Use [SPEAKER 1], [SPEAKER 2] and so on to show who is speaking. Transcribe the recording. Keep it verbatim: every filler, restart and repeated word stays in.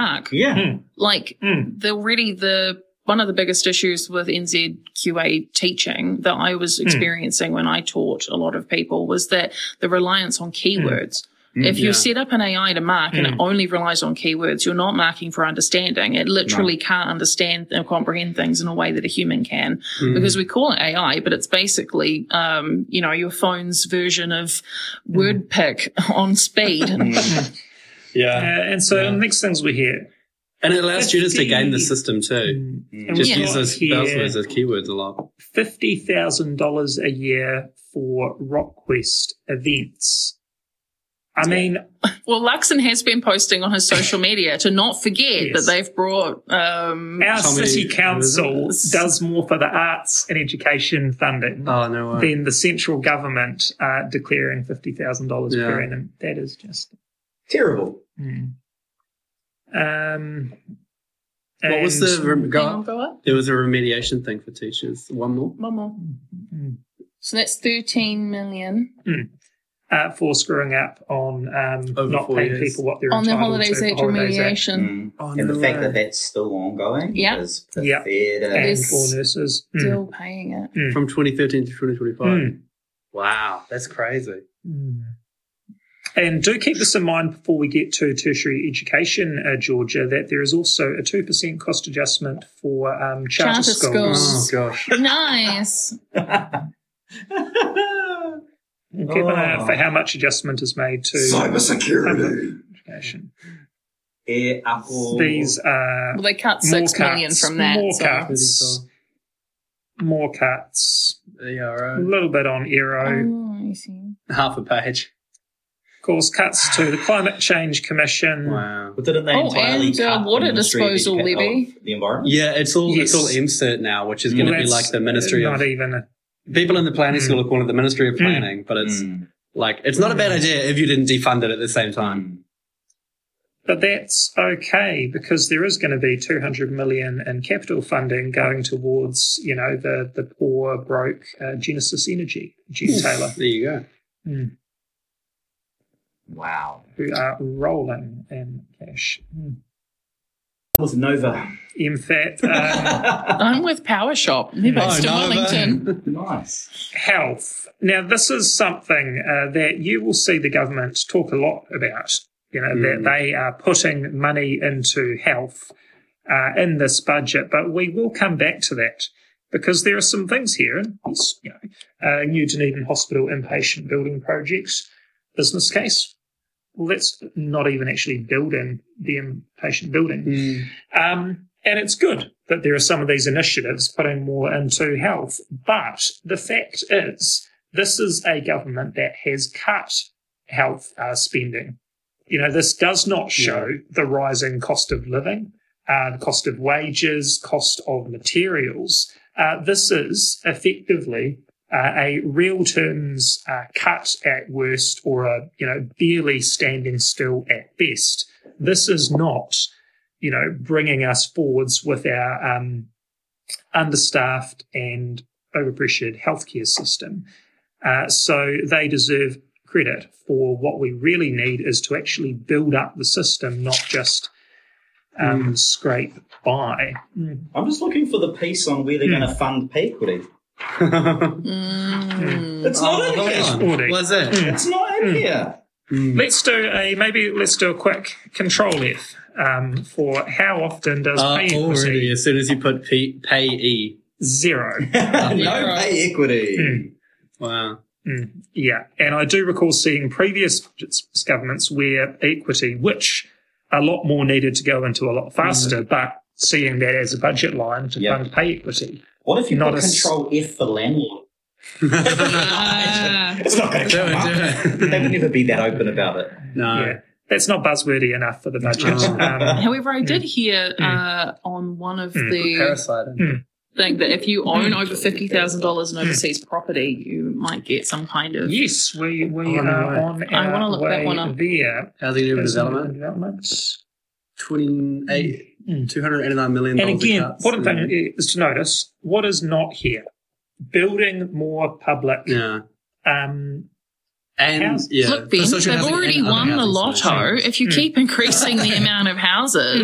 [SPEAKER 1] mark.
[SPEAKER 2] Yeah.
[SPEAKER 3] Mm.
[SPEAKER 1] Like,
[SPEAKER 3] Mm.
[SPEAKER 1] the already the one of the biggest issues with N Z Q A teaching that I was experiencing mm. when I taught a lot of people was that the reliance on keywords. Mm. If you
[SPEAKER 2] yeah.
[SPEAKER 1] set up an A I to mark mm. and it only relies on keywords, you're not marking for understanding. It literally no. can't understand and comprehend things in a way that a human can mm. because we call it A I, but it's basically, um, you know, your phone's version of word pick on speed.
[SPEAKER 3] yeah. Uh, and so yeah. the next things we hear.
[SPEAKER 2] And it allows students to game the system too. Mm. Just yeah. use those buzzwords as keywords a lot.
[SPEAKER 3] fifty thousand dollars a year for RockQuest events. I mean,
[SPEAKER 1] well, Luxon has been posting on his social media to not forget yes. that they've brought um,
[SPEAKER 3] our city council does more for the arts and education funding
[SPEAKER 2] oh, no way.
[SPEAKER 3] than the central government uh, declaring fifty thousand dollars yeah. per annum. That is just
[SPEAKER 4] terrible.
[SPEAKER 3] Mm. Um,
[SPEAKER 2] what was the rem- go
[SPEAKER 1] on, go up?
[SPEAKER 2] There was a remediation thing for teachers. One more.
[SPEAKER 1] One more. Mm. So that's thirteen million.
[SPEAKER 3] Mm. Uh, for screwing up on um, not paying
[SPEAKER 2] years.
[SPEAKER 3] people what they're
[SPEAKER 1] on
[SPEAKER 3] entitled
[SPEAKER 1] the Holidays
[SPEAKER 3] to.
[SPEAKER 1] Act remediation.
[SPEAKER 4] Mm. Oh, and no the fact way. that that's still ongoing
[SPEAKER 1] yeah.
[SPEAKER 4] is pathetic.
[SPEAKER 3] Yeah. And for nurses.
[SPEAKER 1] Still
[SPEAKER 3] mm.
[SPEAKER 1] paying it.
[SPEAKER 2] Mm. From twenty thirteen to twenty twenty-five. Mm. Wow, that's crazy.
[SPEAKER 3] Mm. And do keep this in mind before we get to tertiary education, uh, Georgia, that there is also a two percent cost adjustment for um, charter,
[SPEAKER 1] charter schools.
[SPEAKER 3] schools.
[SPEAKER 2] Oh, gosh.
[SPEAKER 1] Nice.
[SPEAKER 3] And keep an eye out for how much adjustment is made to
[SPEAKER 4] cybersecurity
[SPEAKER 3] education.
[SPEAKER 4] Yeah, Apple.
[SPEAKER 3] These are
[SPEAKER 1] well, they cut six million
[SPEAKER 3] cuts,
[SPEAKER 1] from that.
[SPEAKER 3] More
[SPEAKER 1] so.
[SPEAKER 3] cuts. More cuts.
[SPEAKER 2] A
[SPEAKER 3] A little bit on Aero.
[SPEAKER 1] Oh, I see.
[SPEAKER 2] Half a page.
[SPEAKER 3] Of course, cuts to the Climate Change Commission.
[SPEAKER 2] Wow.
[SPEAKER 4] But didn't they
[SPEAKER 1] oh,
[SPEAKER 4] entirely
[SPEAKER 1] and uh,
[SPEAKER 4] cut
[SPEAKER 1] water
[SPEAKER 4] the
[SPEAKER 1] disposal levy.
[SPEAKER 4] The environment?
[SPEAKER 2] Yeah, it's all
[SPEAKER 3] yes.
[SPEAKER 2] it's all M CERT now, which is
[SPEAKER 3] well,
[SPEAKER 2] going to be like the Ministry
[SPEAKER 3] not
[SPEAKER 2] of...
[SPEAKER 3] Not even... A,
[SPEAKER 2] people in the planning
[SPEAKER 3] mm.
[SPEAKER 2] school are calling it the Ministry of Planning, mm. but it's mm. like, it's not a bad idea if you didn't defund it at the same time.
[SPEAKER 3] But that's okay because there is going to be two hundred million dollars in capital funding going towards, you know, the, the poor, broke uh, Genesis Energy, Jen Taylor.
[SPEAKER 2] There you go.
[SPEAKER 3] Mm.
[SPEAKER 4] Wow.
[SPEAKER 3] Who are rolling in cash. Mm.
[SPEAKER 4] Was Nova.
[SPEAKER 3] In fact, um,
[SPEAKER 1] I'm with PowerShop. They're based
[SPEAKER 2] oh,
[SPEAKER 1] in Wellington.
[SPEAKER 4] Nice.
[SPEAKER 3] Health. Now, this is something uh, that you will see the government talk a lot about. You know, mm. that they are putting money into health uh, in this budget, but we will come back to that because there are some things here. And yes, you know, uh, New Dunedin Hospital inpatient building projects, business case. Well, that's not even actually building the inpatient building.
[SPEAKER 2] Mm.
[SPEAKER 3] Um, and it's good that there are some of these initiatives putting more into health. But the fact is, this is a government that has cut health uh, spending. You know, this does not show yeah. the rising cost of living, uh, the cost of wages, cost of materials. Uh, this is effectively uh, a real terms uh, cut at worst or a, you know, barely standing still at best. This is not, you know, bringing us forwards with our um, understaffed and overpressured healthcare system. Uh, so they deserve credit for what we really need is to actually build up the system, not just um, mm. scrape by.
[SPEAKER 4] Mm. I'm just looking for the piece on where they're mm. going to fund pay equity.
[SPEAKER 1] mm.
[SPEAKER 4] It's not oh, in here.
[SPEAKER 2] What's it?
[SPEAKER 4] Mm. It's not in mm. here.
[SPEAKER 3] Mm. Let's do a maybe. Let's do a quick control F um, for how often does
[SPEAKER 2] uh,
[SPEAKER 3] pay equity.
[SPEAKER 2] Already, as soon as you put P, pay E
[SPEAKER 3] zero,
[SPEAKER 4] no pay equity.
[SPEAKER 3] Mm.
[SPEAKER 2] Wow.
[SPEAKER 3] Mm, yeah, and I do recall seeing previous governments where equity, which a lot more needed to go into a lot faster, mm-hmm. but seeing that as a budget line to yep. fund pay equity.
[SPEAKER 4] What if you
[SPEAKER 3] not
[SPEAKER 4] put
[SPEAKER 3] a
[SPEAKER 4] control F for landlord?
[SPEAKER 1] uh,
[SPEAKER 4] it's not going to come up. They would never be that open about it.
[SPEAKER 2] No.
[SPEAKER 3] Yeah. That's not buzzwordy enough for the budget.
[SPEAKER 2] Oh.
[SPEAKER 3] Um,
[SPEAKER 1] However, I did
[SPEAKER 3] mm,
[SPEAKER 1] hear
[SPEAKER 3] mm,
[SPEAKER 1] uh, on one of
[SPEAKER 3] mm,
[SPEAKER 1] the...
[SPEAKER 2] Parasite.
[SPEAKER 3] Mm,
[SPEAKER 1] thing that if you own over fifty thousand dollars in overseas property, you might get some kind of...
[SPEAKER 3] Yes, we, we
[SPEAKER 2] oh,
[SPEAKER 3] are
[SPEAKER 2] no.
[SPEAKER 3] on
[SPEAKER 1] I
[SPEAKER 3] our
[SPEAKER 1] wanna look
[SPEAKER 3] way
[SPEAKER 1] that one up.
[SPEAKER 3] there.
[SPEAKER 2] Housing and development.
[SPEAKER 3] development.
[SPEAKER 2] twenty-eight,
[SPEAKER 3] Mm.
[SPEAKER 2] two hundred eighty-nine million dollars.
[SPEAKER 3] And again,
[SPEAKER 2] cuts.
[SPEAKER 3] important thing is to notice, what is not here? Building more public...
[SPEAKER 2] Yeah.
[SPEAKER 3] Um,
[SPEAKER 2] and,
[SPEAKER 3] house.
[SPEAKER 2] yeah,
[SPEAKER 1] Look, Ben, they've already won the lotto. If you keep increasing the amount of houses,